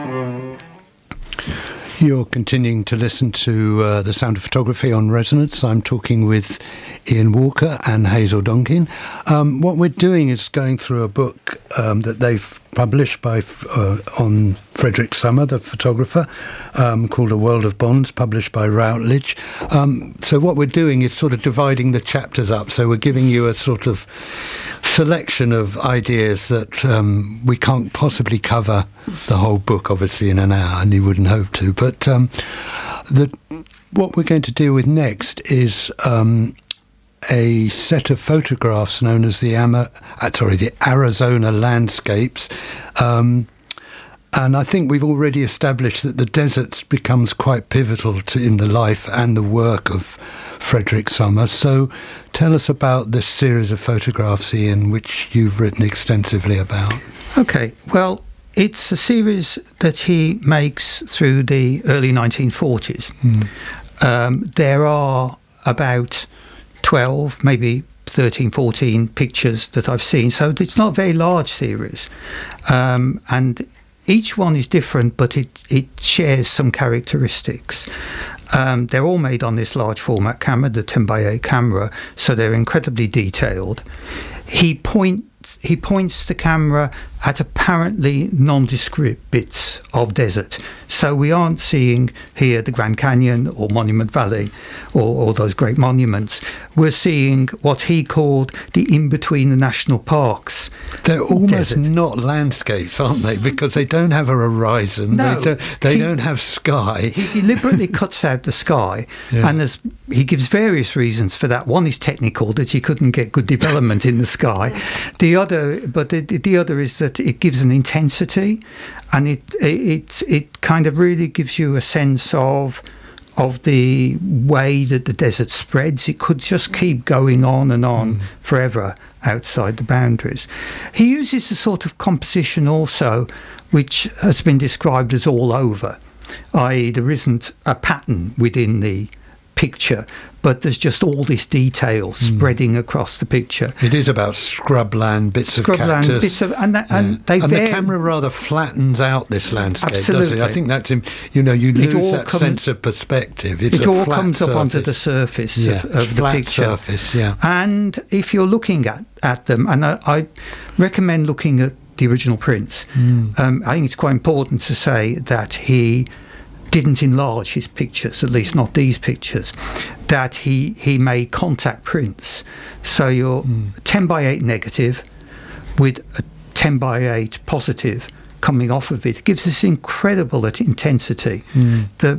You're continuing to listen to The Sound of Photography on Resonance. I'm talking with Ian Walker and Hazel Donkin. What we're doing is going through a book that they've published by on Frederick Sommer, the photographer, called A World of Bonds, published by Routledge. So what we're doing is sort of dividing the chapters up. So we're giving you a sort of selection of ideas that we can't possibly cover the whole book, obviously, in an hour, and you wouldn't hope to. But what we're going to deal with next is a set of photographs known as the Arizona landscapes. And I think we've already established that the desert becomes quite pivotal in the life and the work of Frederick Sommer. So tell us about this series of photographs, Ian, which you've written extensively about. Okay, well, it's a series that he makes through the early 1940s. There are about 12, maybe 13, 14 pictures that I've seen. So it's not a very large series. And each one is different, but it shares some characteristics. They're all made on this large format camera, the 10x8 camera, so they're incredibly detailed. He points the camera at apparently nondescript bits of desert. So we aren't seeing here the Grand Canyon or Monument Valley or those great monuments. We're seeing what he called the in-between the national parks. They're almost desert. Not landscapes, aren't they? Because they don't have a horizon. No, they don't have sky. He deliberately cuts out the sky, and he gives various reasons for that. One is technical, that he couldn't get good development in the sky. The other is that it gives an intensity, and it kind of really gives you a sense of the way that the desert spreads. It could just keep going on and on forever outside the boundaries. He uses a sort of composition also which has been described as all over, i.e. there isn't a pattern within the picture, but there's just all this detail spreading across the picture. It is about scrubland, bits of cactus. The camera rather flattens out this landscape, doesn't it? I think that's, you lose that sense of perspective. It all comes up onto the surface of the picture. Surface, yeah. And if you're looking at them, and I recommend looking at the original prints, I think it's quite important to say that he didn't enlarge his pictures, at least not these pictures, that he made contact prints. So your 10x8 negative with a 10x8 positive coming off of it gives this incredible intensity, the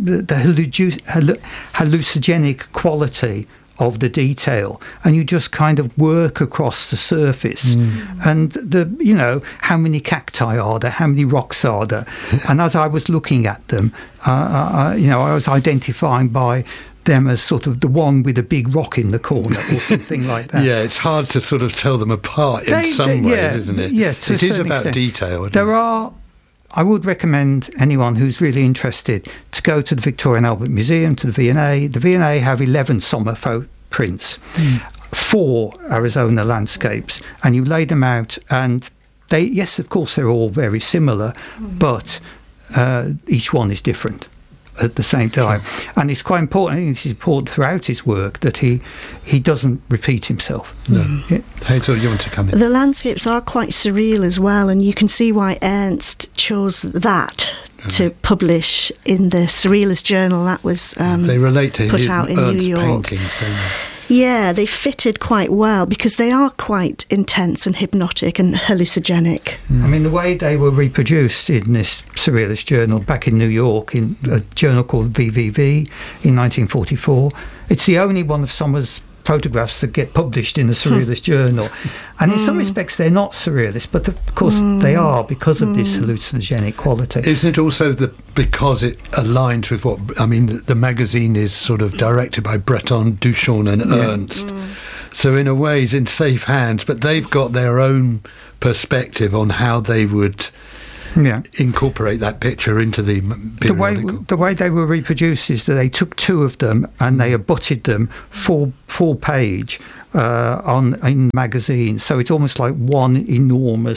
hallucinogenic quality of the detail, and you just kind of work across the surface, and how many cacti are there, how many rocks are there, and as I was looking at them, I was identifying by them as sort of the one with a big rock in the corner or something like that. Yeah, it's hard to sort of tell them apart in some ways, isn't it? Yeah, it is about extent. Detail. I would recommend anyone who's really interested to go to the Victoria and Albert Museum, to the V&A. The V&A have 11 Sommer prints, 4 Arizona landscapes, and you lay them out, and yes, of course, they're all very similar, but each one is different at the same time. And it's quite important, I think it's important throughout his work, that he doesn't repeat himself. No. Hazel, you want to come in? The landscapes are quite surreal as well, and you can see why Ernst chose that to publish in the Surrealist Journal that was they relate to put out in Ernst's New York. Paintings, don't they? Yeah, they fitted quite well because they are quite intense and hypnotic and hallucinogenic. I mean, the way they were reproduced in this Surrealist Journal back in New York, in a journal called VVV in 1944, it's the only one of Sommer's photographs that get published in the Surrealist Journal. And in some respects, they're not surrealist, but of course they are because of this hallucinogenic quality. Isn't it also because it aligns with the magazine is sort of directed by Breton, Duchamp and Ernst. So in a way, it's in safe hands, but they've got their own perspective on how they would incorporate that picture into the periodical. The way they were reproduced is that they took 2 of them and they abutted them full page in the magazine. So it's almost like one enormous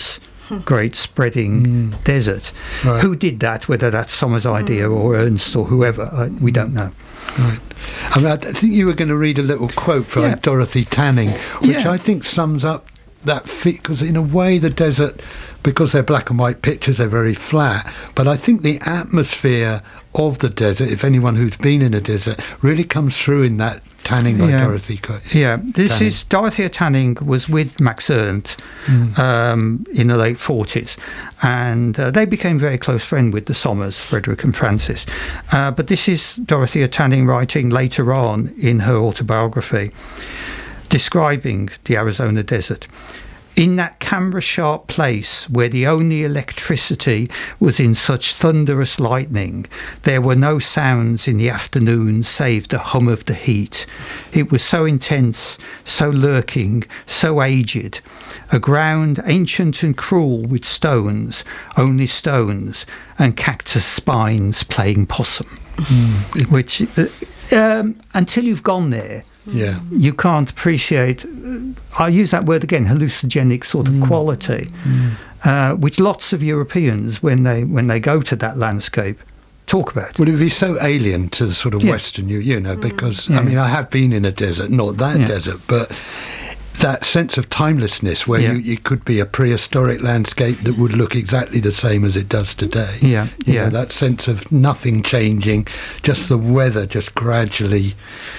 great spreading desert. Right. Who did that, whether that's Sommer's idea or Ernst or whoever, we don't know. Right. I mean, I think you were going to read a little quote from Dorothy Tanning, which I think sums up that because in a way the desert, because they're black and white pictures, they're very flat, but I think the atmosphere of the desert, if anyone who's been in a desert, really comes through in that Tanning by Dorothy. This is Dorothea Tanning was with Max Ernst in the late 40s, and they became very close friends with the Sommers, Frederick and Francis. But this is Dorothea Tanning writing later on in her autobiography, describing the Arizona desert. In that camera-sharp place where the only electricity was in such thunderous lightning, there were no sounds in the afternoon save the hum of the heat. It was so intense, so lurking, so aged. A ground ancient and cruel with stones, only stones, and cactus spines playing possum. Which, until you've gone there, you can't appreciate, I'll use that word again, hallucinogenic sort of quality, which lots of Europeans, when they go to that landscape, talk about. Would it be so alien to the sort of Western, because, I mean, I have been in a desert, not that desert, but that sense of timelessness where you could be a prehistoric landscape that would look exactly the same as it does today. You know, that sense of nothing changing, just the weather just gradually...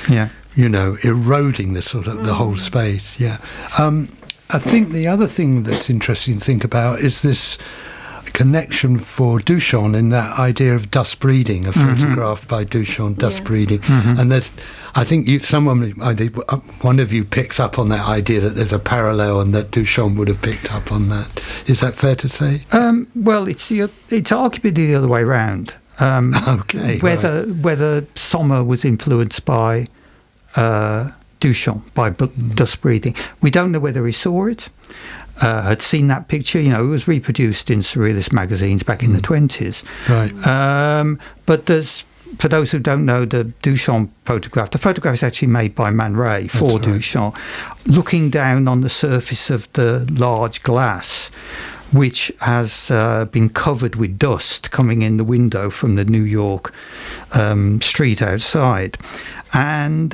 eroding the sort of the whole space. I think the other thing that's interesting to think about is this connection for Duchamp in that idea of dust breeding, a photograph by Duchamp, dust breeding. And there's, I think one of you picks up on that idea that there's a parallel and that Duchamp would have picked up on that. Is that fair to say? Well, it's arguably the other way around. Whether Sommer was influenced by Duchamp by dust breeding. We don't know whether he saw it, had seen that picture. It was reproduced in Surrealist magazines back in the 20s. Right. But there's, for those who don't know, the Duchamp photograph, the photograph is actually made by Man Ray for Duchamp, looking down on the surface of the large glass, which has been covered with dust coming in the window from the New York street outside. And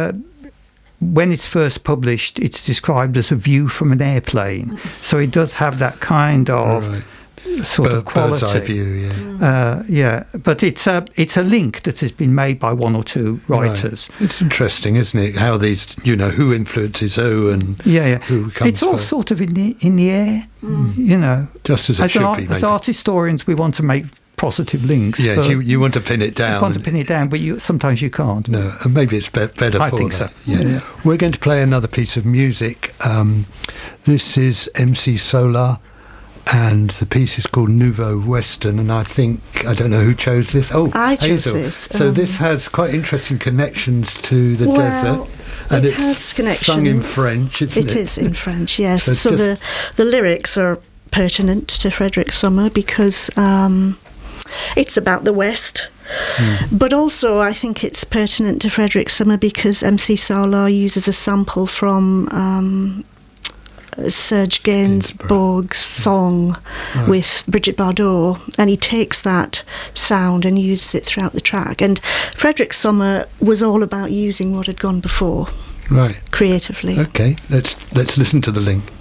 when it's first published, it's described as a view from an airplane. So it does have that kind of sort of quality. Bird's eye view, But it's a link that has been made by one or two writers. Right. It's interesting, isn't it? How these, who influences who and who comes it's all first. Sort of in the air, Just as it should be. As art historians, we want to make positive links. Yeah, you want to pin it down. You want to pin it down, but sometimes you can't. No, and maybe it's better I for think that. so. Yeah. We're going to play another piece of music. This is MC Solar, and the piece is called Nouveau Western, and I don't know who chose this. Oh, I chose Hazel. this. So this has quite interesting connections to the desert. And it has connections. Sung in French, isn't it? It is in French, yes. So the lyrics are pertinent to Frederick Sommer because it's about the West. But also I think it's pertinent to Frederick Sommer because MC Solar uses a sample from Serge Gainsbourg's song with Brigitte Bardot, and he takes that sound and uses it throughout the track. And Frederick Sommer was all about using what had gone before, right, creatively. Okay, let's listen to the link.